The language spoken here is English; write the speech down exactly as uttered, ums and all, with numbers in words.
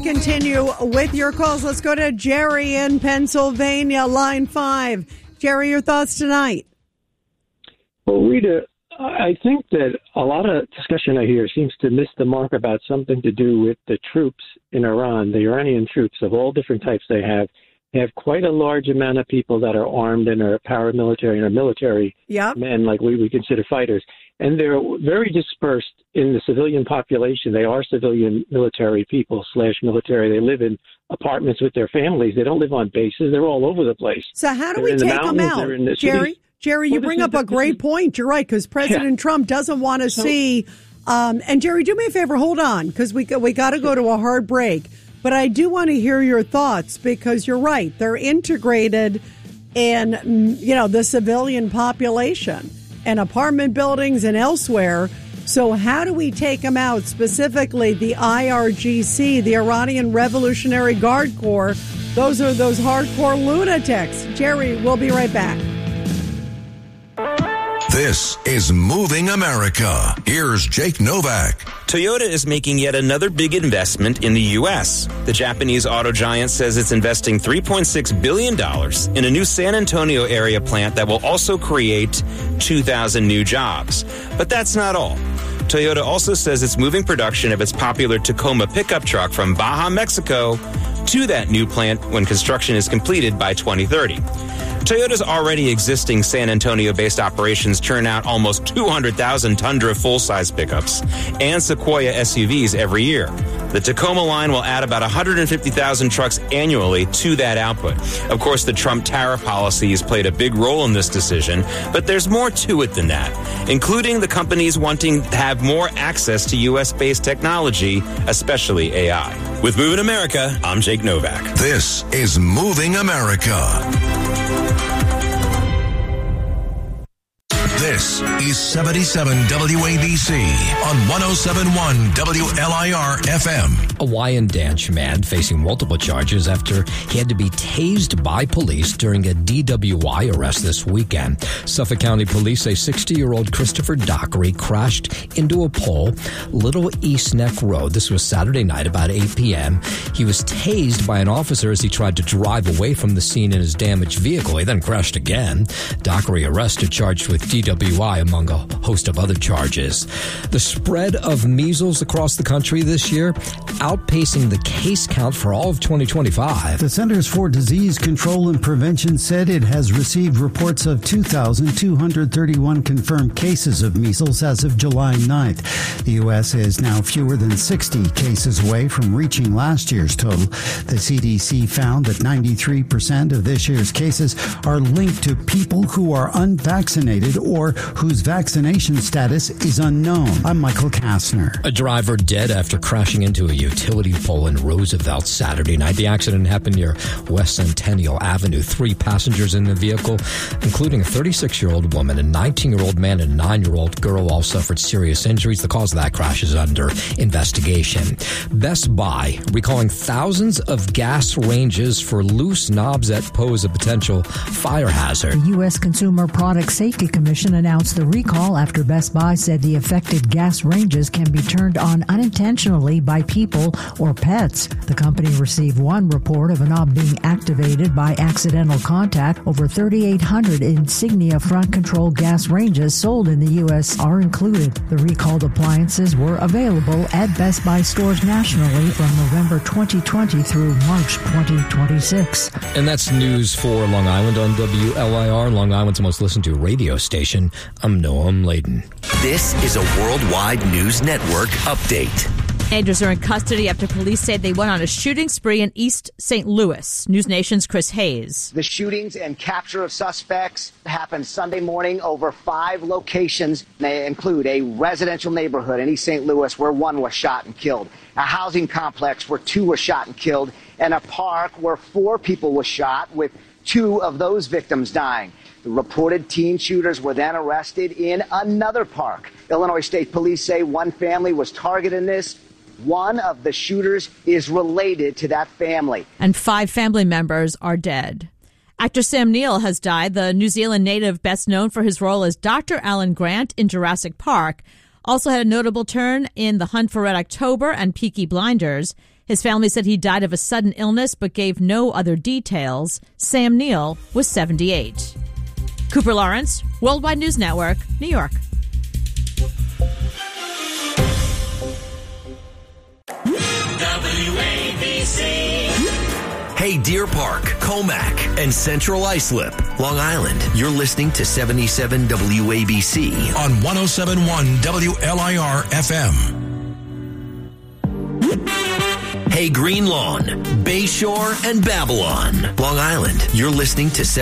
Continue with your calls. Let's go to Jerry in Pennsylvania, line five. Jerry, your thoughts tonight? Well, Rita, I think that a lot of discussion I hear seems to miss the mark about something to do with the troops in Iran, the Iranian troops of all different types they have. They have quite a large amount of people that are armed and are paramilitary and are military yep. men like we would consider fighters. And they're very dispersed in the civilian population. They are civilian military people slash military. They live in apartments with their families. They don't live on bases. They're all over the place. So how do they're we the take them out, the Jerry? cities. Jerry, you well, bring up a great point. You're right, because President yeah. Trump doesn't want to so, see. Um, and Jerry, do me a favor. Hold on, because we we got to go to a hard break. But I do want to hear your thoughts, because you're right. They're integrated in, you know, the civilian population and apartment buildings and elsewhere. So how do we take them out, specifically the I R G C, the Iranian Revolutionary Guard Corps? Those are those hardcore lunatics. Jerry, we'll be right back. This is Moving America. Here's Jake Novak. Toyota is making yet another big investment in the U S. The Japanese auto giant says it's investing three point six billion dollars in a new San Antonio area plant that will also create two thousand new jobs. But that's not all. Toyota also says it's moving production of its popular Tacoma pickup truck from Baja, Mexico, to that new plant when construction is completed by twenty thirty. Toyota's already existing San Antonio-based operations churn out almost two hundred thousand Tundra full-size pickups and Sequoia S U Vs every year. The Tacoma line will add about one hundred fifty thousand trucks annually to that output. Of course, the Trump tariff policy has played a big role in this decision, but there's more to it than that, including the companies wanting to have more access to U S-based technology, especially A I. With Moving America, I'm Jake Novak. This is Moving America. This is seventy-seven W A B C on one oh seven point one W L I R F M. A Wyandanch man facing multiple charges after he had to be tased by police during a D W I arrest this weekend. Suffolk County Police say sixty-year-old Christopher Dockery crashed into a pole, Little East Neck Road. This was Saturday night about eight p.m. He was tased by an officer as he tried to drive away from the scene in his damaged vehicle. He then crashed again. Dockery arrested, charged with D W I, among a host of other charges. The spread of measles across the country this year outpacing the case count for all of twenty twenty-five. The Centers for Disease Control and Prevention said it has received reports of two thousand two hundred thirty-one confirmed cases of measles as of July ninth. The U S is now fewer than sixty cases away from reaching last year's total. The C D C found that ninety-three percent of this year's cases are linked to people who are unvaccinated or whose vaccination status is unknown. I'm Michael Kastner. A driver dead after crashing into a utility pole in Roosevelt Saturday night. The accident happened near West Centennial Avenue. Three passengers in the vehicle, including a thirty-six-year-old woman, a nineteen-year-old man, and a nine-year-old girl, all suffered serious injuries. The cause of that crash is under investigation. Best Buy recalling thousands of gas ranges for loose knobs that pose a potential fire hazard. The U S Consumer Product Safety Commission announced the recall after Best Buy said the affected gas ranges can be turned on unintentionally by people or pets. The company received one report of a knob being activated by accidental contact. Over thirty-eight hundred Insignia front control gas ranges sold in the U S are included. The recalled appliances were available at Best Buy stores nationally from November twenty twenty through March twenty twenty-six. And that's news for Long Island on W L I R, Long Island's most listened to radio station. I'm Noam Laden. This is a Worldwide News Network update. Teenagers are in custody after police say they went on a shooting spree in East Saint Louis. News Nation's Chris Hayes. The shootings and capture of suspects happened Sunday morning over five locations. They include a residential neighborhood in East Saint Louis where one was shot and killed, a housing complex where two were shot and killed, and a park where four people were shot, with two of those victims dying. The reported teen shooters were then arrested in another park. Illinois State Police say one family was targeted in this. One of the shooters is related to that family. And five family members are dead. Actor Sam Neill has died, the New Zealand native best known for his role as Doctor Alan Grant in Jurassic Park. Also had a notable turn in The Hunt for Red October and Peaky Blinders. His family said he died of a sudden illness but gave no other details. Sam Neill was seventy-eight. Cooper Lawrence, Worldwide News Network, New York. W A B C. Hey, Deer Park, Comac, and Central Islip, Long Island. You're listening to seventy-seven W A B C on one oh seven point one W L I R F M. Hey, Green Lawn, Bayshore, and Babylon, Long Island. You're listening to